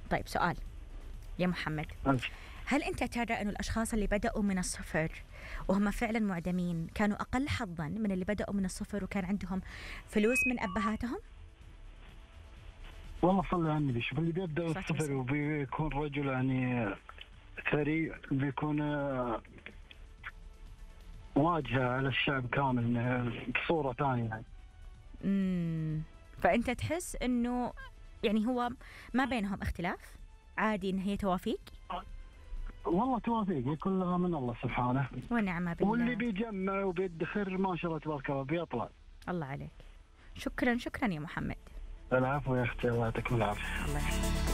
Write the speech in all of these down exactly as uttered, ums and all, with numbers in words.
طيب سؤال يا محمد، هل أنت ترى أن الأشخاص اللي بدأوا من الصفر وهم فعلا معدمين كانوا أقل حظا من اللي بدأوا من الصفر وكان عندهم فلوس من أبهاتهم؟ والله صلى على النبي، شوف اللي بيبدأ من الصفر وبيكون رجل يعني ثري بيكون واجهة على الشعب كامل بصورة ثانية يعني. امم فأنت تحس أنه يعني هو ما بينهم اختلاف عادي، إن هي توافيق؟ والله توافيق كلها من الله سبحانه ونعم بالله، واللي بيجمع وبيدخر ما شاء الله تبارك الله بيطلع. الله عليك. شكرا شكرا يا محمد. العفو يا أختي، الله يعطيكم العافية. الله يحفظك.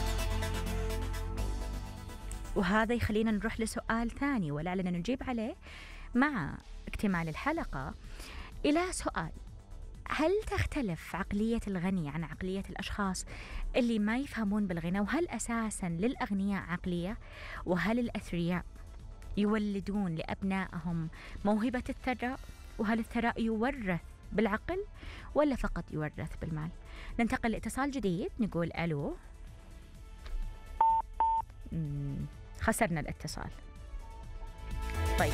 وهذا يخلينا نروح لسؤال ثاني ولعلنا نجيب عليه مع اكتمال الحلقة، إلى سؤال: هل تختلف عقلية الغني عن عقلية الأشخاص اللي ما يفهمون بالغنى؟ وهل أساساً للأغنياء عقلية؟ وهل الأثرياء يولدون لأبنائهم موهبة الثراء؟ وهل الثراء يورث بالعقل ولا فقط يورث بالمال؟ ننتقل لاتصال جديد، نقول ألو. خسرنا الاتصال. طيب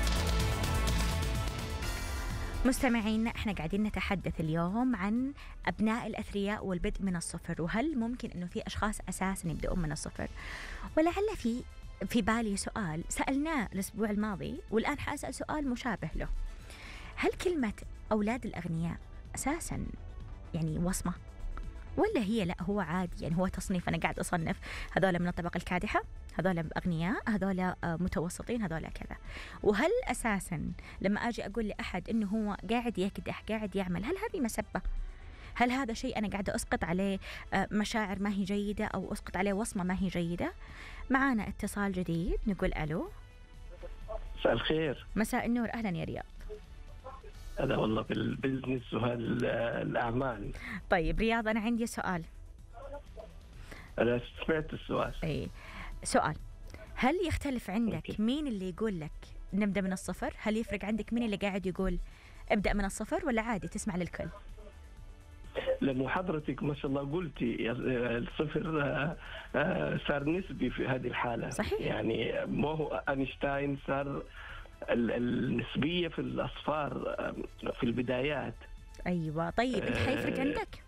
مستمعين، احنا قاعدين نتحدث اليوم عن أبناء الأثرياء والبدء من الصفر، وهل ممكن أنه في أشخاص أساسا يبدأون من الصفر؟ ولعل في في بالي سؤال سألناه الأسبوع الماضي والآن حأسأل سؤال مشابه له: هل كلمة أولاد الأغنياء أساسا يعني وصمة، ولا هي لا هو عادي يعني هو تصنيف؟ أنا قاعد أصنف هذول من الطبقة الكادحة، هذول أغنياء، هذول متوسطين، هذول كذا. وهل أساسا لما أجي أقول لأحد إنه هو قاعد يكدح قاعد يعمل، هل هذه مسبة؟ هل هذا شيء أنا قاعدة أسقط عليه مشاعر ما هي جيدة أو أسقط عليه وصمة ما هي جيدة؟ معانا اتصال جديد، نقول ألو. مساء الخير. مساء النور، أهلا يا رياض. هذا والله بالبزنس وهالأعمال. طيب رياض، أنا عندي سؤال. أنا سمعت السؤال. أي سؤال: هل يختلف عندك أوكي. مين اللي يقول لك نبدأ من الصفر؟ هل يفرق عندك مين اللي قاعد يقول ابدأ من الصفر، ولا عادي تسمع للكل؟ لأنه حضرتك ما شاء الله قلتي الصفر صار نسبي في هذه الحالة. صحيح. يعني ما هو أينشتاين صار النسبية في الأصفار في البدايات. أيوة. طيب أنت حيفرق عندك؟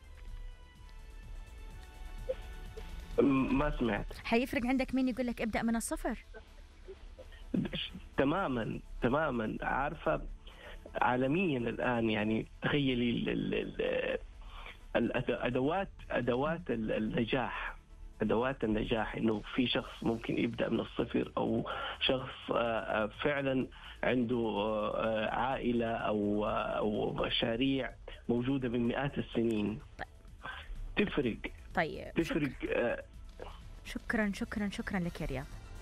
ما سمعت. حيفرق عندك مين يقول لك ابدأ من الصفر؟ تماما تماما. عارفة عالميا الآن يعني تخيلي الأدوات أدوات النجاح أدوات النجاح إنه في شخص ممكن يبدأ من الصفر، أو شخص فعلا عنده عائلة أو أو مشاريع موجودة من مئات السنين. تفرق. طيب تفرق. شكرا شكرا شكرا, شكرا لك يا رياض.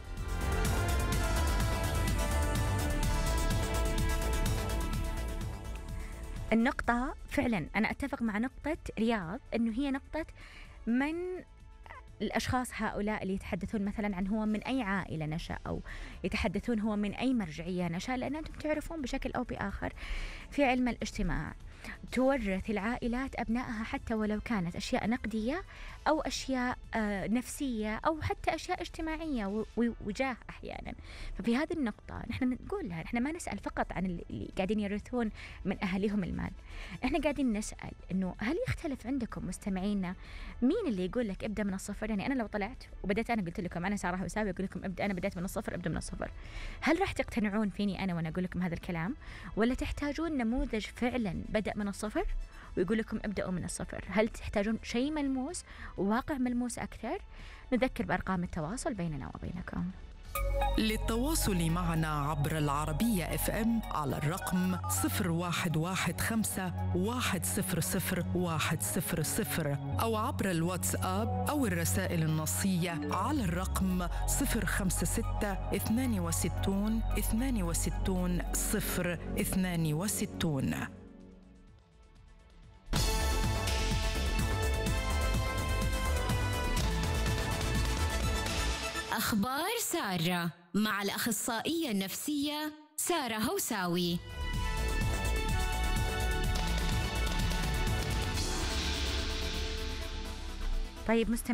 النقطة فعلا أنا أتفق مع نقطة رياض، أنه هي نقطة من الأشخاص هؤلاء اللي يتحدثون مثلا عن هو من أي عائلة نشأ، أو يتحدثون هو من أي مرجعية نشأ، لأن أنتم تعرفون بشكل أو بآخر في علم الاجتماع تورث العائلات أبنائها حتى ولو كانت أشياء نقدية أو أشياء نفسية أو حتى أشياء اجتماعية وجاه أحيانا. ففي هذه النقطة نحن نقول لها نحن ما نسأل فقط عن اللي قاعدين يرثون من أهلهم المال، إحنا قاعدين نسأل إنه هل يختلف عندكم مستمعينا مين اللي يقول لك ابدأ من الصفر؟ يعني أنا لو طلعت وبدأت أنا قلت لكم أنا سارة وسابي أقول لكم ابدأ، أنا بدأت من الصفر ابدأ من الصفر، هل راح تقتنعون فيني أنا وأنا أقول لكم هذا الكلام، ولا تحتاجون نموذج فعلا بدأ من الصفر ويقول لكم ابدأوا من الصفر؟ هل تحتاجون شيء ملموس وواقع ملموس أكثر؟ نذكر بأرقام التواصل بيننا وبينكم. للتواصل معنا عبر العربية اف ام على الرقم صفر واحد واحد خمسة واحد صفر صفر واحد صفر صفر، أو عبر الواتساب أو الرسائل النصية على الرقم صفر خمسة ستة اثنان وستون اثنان وستون صفر اثنان وستون. أخبار سارة مع الأخصائية النفسية سارة هوساوي. طيب مستمع